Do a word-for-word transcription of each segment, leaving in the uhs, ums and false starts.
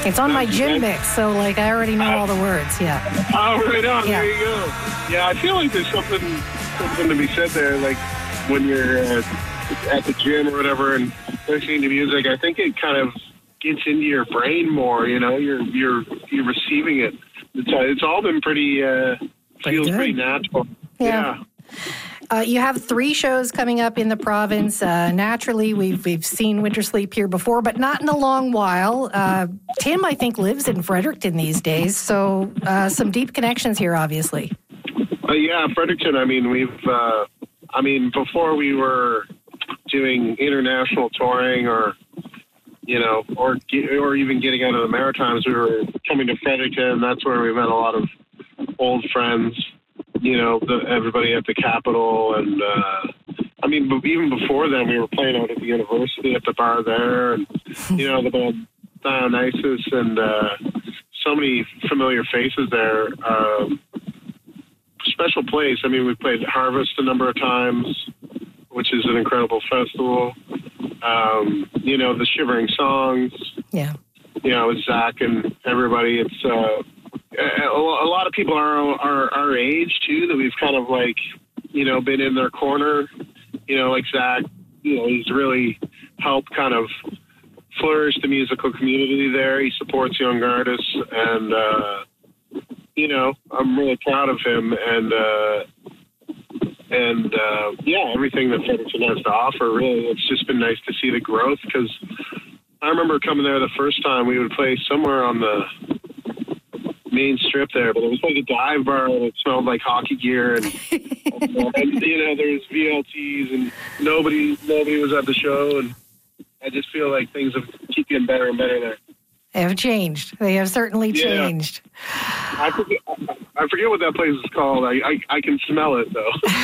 It's on my That's gym nice. mix, so like I already know all the words. Yeah. Oh, right on. Yeah. There you go. Yeah, I feel like there's something something to be said there. Like when you're uh, at the gym or whatever and listening to music, I think it kind of gets into your brain more. You know, you're you're you're receiving it. It's uh, it's all been pretty uh, Pretty feels good. pretty natural. Yeah. Uh, you have three shows coming up in the province. Uh, naturally, we've we've seen Winter Sleep here before, but not in a long while. Uh, Tim, I think, lives in Fredericton these days, so uh, some deep connections here, obviously. Uh, yeah, Fredericton. I mean, we've. Uh, I mean, before we were doing international touring, or you know, or or even getting out of the Maritimes, we were coming to Fredericton. That's where we met a lot of old friends. You know, the, everybody at the Capitol, and uh, I mean, b- even before then, we were playing out at the university at the bar there, and you know, the band Dionysus, and uh, so many familiar faces there. Um, special place. I mean, we played Harvest a number of times, which is an incredible festival. Um, you know, the Shivering Songs. Yeah. You know, with Zach and everybody. It's uh, a lot of people are our, our age too, that we've kind of like, you know, been in their corner. You know, like Zach, you know, he's really helped kind of flourish the musical community there. He supports young artists, and uh, you know, I'm really proud of him, and uh, and uh, yeah, everything that Fredericton has to offer. Really, it's just been nice to see the growth, because I remember coming there the first time. We would play somewhere on the main strip there, but it was like a dive bar, and it smelled like hockey gear, and, and you know, there was V L Ts, and nobody nobody was at the show, and I just feel like things have keep getting better and better there. They have changed. They have certainly Yeah. changed. I forget, I forget what that place is called. I I, I can smell it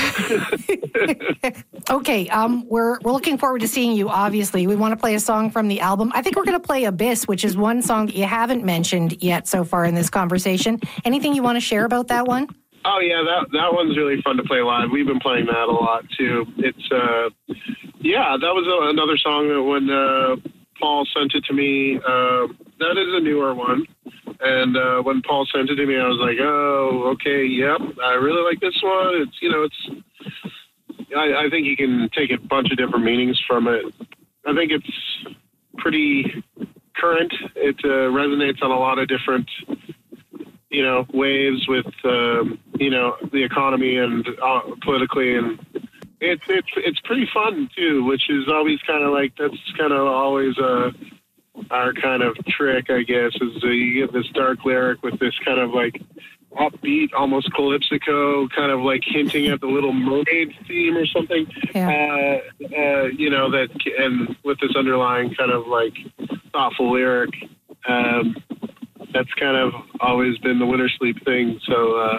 though. Okay, um, we're we're looking forward to seeing you. Obviously, we want to play a song from the album. I think we're going to play Abyss, which is one song that you haven't mentioned yet so far in this conversation. Anything you want to share about that one? Oh yeah, that that one's really fun to play live. We've been playing that a lot too. It's uh, yeah, that was a, another song that when uh, Paul sent it to me. Uh, that is a newer one, and uh, when Paul sent it to me, I was like, oh, okay, yep, I really like this one. It's you know, it's I, I think you can take a bunch of different meanings from it. I think it's pretty current. It uh, resonates on a lot of different, you know, waves with, um, you know, the economy and uh, politically, and it's it's it's pretty fun too, which is always kind of like that's kind of always uh, our kind of trick, I guess, is uh, you get this dark lyric with this kind of like upbeat, almost calypsico, kind of like hinting at the Little Mermaid theme or something. Yeah. Uh, uh, you know, that, and with this underlying kind of like thoughtful lyric. Um, that's kind of always been the Winter Sleep thing. So, uh,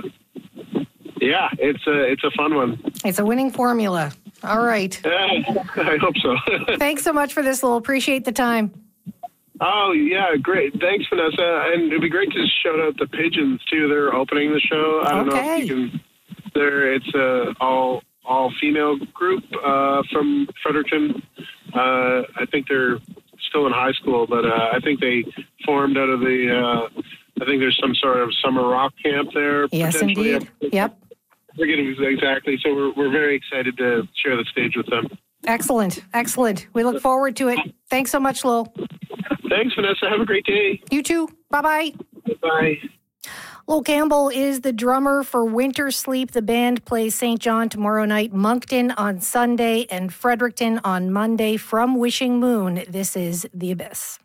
yeah, it's a, it's a fun one. It's a winning formula. All right. Yeah, I hope so. Thanks so much for this, Lowell. Appreciate the time. Oh, yeah, great. Thanks, Vanessa. And it'd be great to shout out the Pigeons, too. They're opening the show. I don't Okay. know if you can... They're, it's a all, all-female group uh, from Fredericton. Uh, I think they're still in high school, but uh, I think they formed out of the... Uh, I think there's some sort of summer rock camp there. Yes, indeed. Yep. Forgetting exactly. So we're, we're very excited to share the stage with them. Excellent. Excellent. We look forward to it. Thanks so much, Lowell. Thanks, Vanessa. Have a great day. You too. Bye-bye. Bye. Lowell Campbell is the drummer for Winter Sleep. The band plays Saint John tomorrow night, Moncton on Sunday, and Fredericton on Monday. From Wishing Moon, this is The Abyss.